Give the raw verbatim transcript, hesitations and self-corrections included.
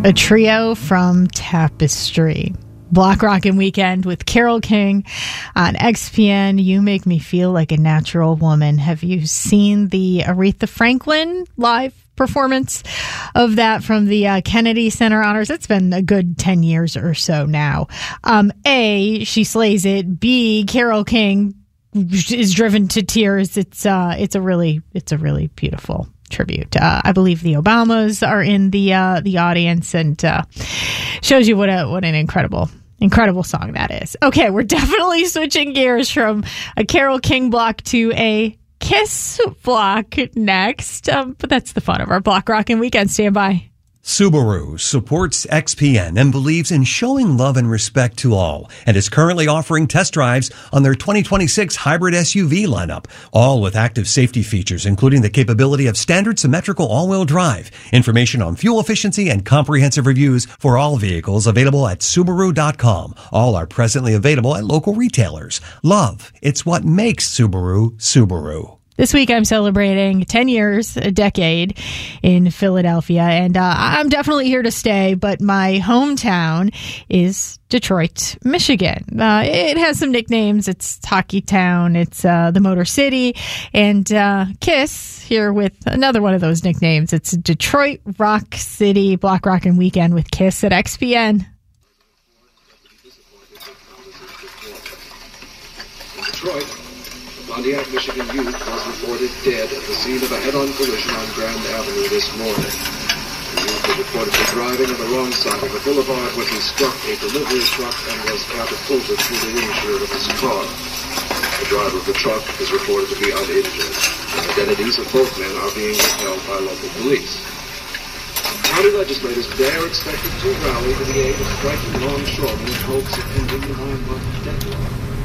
A trio from Tapestry. Block Rockin' Weekend with Carole King on X P N. You Make Me Feel Like a Natural Woman. Have you seen the Aretha Franklin live performance of that from the uh, Kennedy Center Honors? It's been a good ten years or so now. Um, A, she slays it. B, Carole King is driven to tears. It's uh, it's a really it's a really beautiful tribute. Uh, I believe the Obamas are in the uh, the audience, and uh, shows you what a what an incredible incredible song that is. Okay, we're definitely switching gears from a Carole King block to a Kiss block next. Um, but that's the fun of our Block Rockin' Weekend. Stand by. Subaru supports X P N and believes in showing love and respect to all, and is currently offering test drives on their twenty twenty-six hybrid S U V lineup, all with active safety features, including the capability of standard symmetrical all-wheel drive. Information on fuel efficiency and comprehensive reviews for all vehicles available at Subaru dot com. All are presently available at local retailers. Love, it's what makes Subaru, Subaru. This week I'm celebrating ten years, a decade in Philadelphia, and uh, I'm definitely here to stay, but my hometown is Detroit, Michigan. Uh, it has some nicknames. It's Hockey Town, it's uh, the Motor City, and uh, Kiss here with another one of those nicknames. It's Detroit Rock City. Block Rockin' Weekend with Kiss at X P N. Detroit. Pontiac, Michigan youth was reported dead at the scene of a head-on collision on Grand Avenue this morning. The youth was reportedly driving on the wrong side of the boulevard when he struck a delivery truck and was catapulted through the windshield of his car. The driver of the truck is reported to be uninjured. The identities of both men are being withheld by local police. County legislators today are expected to rally to the aid of striking longshoremen in hopes of ending the nine-month deadlock.